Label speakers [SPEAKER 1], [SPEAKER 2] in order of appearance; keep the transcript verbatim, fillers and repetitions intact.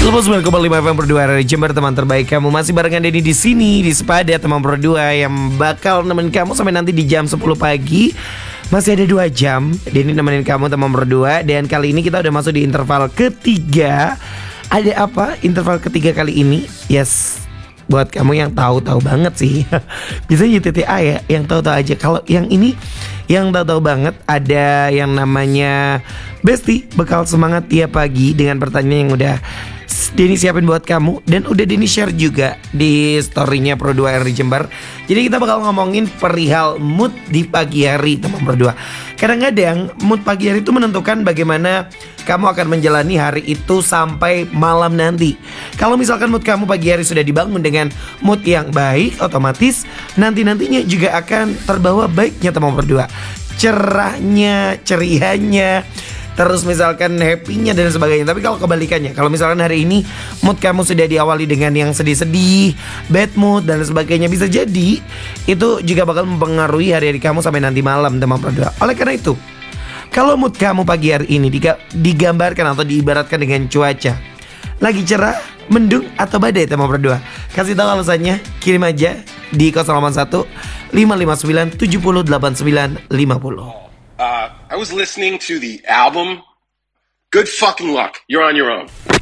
[SPEAKER 1] Lepas sembilan koma lima F M berdua dari Jember, teman terbaik kamu. Masih barengan Denny di sini di Sepada, teman berdua yang bakal nemenin kamu sampai nanti di jam sepuluh pagi. Masih ada dua jam Denny nemenin kamu, teman berdua. Dan kali ini kita udah masuk di interval ketiga. Ada apa interval ketiga kali ini? Yes, buat kamu yang tahu-tahu banget sih. Bisa Y T T A ya, yang tahu-tahu aja. Kalau yang ini yang tahu-tahu banget, ada yang namanya Besti bekal semangat tiap pagi dengan pertanyaan yang udah Denny siapin buat kamu dan udah Denny share juga di storynya Pro dua R di Jember. Jadi kita bakal ngomongin perihal mood di pagi hari, teman berdua. Kadang-kadang mood pagi hari itu menentukan bagaimana kamu akan menjalani hari itu sampai malam nanti. Kalau misalkan mood kamu pagi hari sudah dibangun dengan mood yang baik, otomatis nanti-nantinya juga akan terbawa baiknya, teman berdua. Cerahnya, cerianya, terus misalkan happy-nya dan sebagainya. Tapi kalau kebalikannya, kalau misalkan hari ini mood kamu sudah diawali dengan yang sedih-sedih, bad mood dan sebagainya, bisa jadi itu juga bakal mempengaruhi hari-hari kamu sampai nanti malam, teman berdua. Oleh karena itu, kalau mood kamu pagi hari ini digambarkan atau diibaratkan dengan cuaca lagi cerah, mendung, atau badai, teman berdua, kasih tahu alasannya, kirim aja di nol delapan satu lima lima sembilan tujuh nol delapan sembilan lima nol.
[SPEAKER 2] Uh, I was listening to the album. Good fucking luck. You're on your own.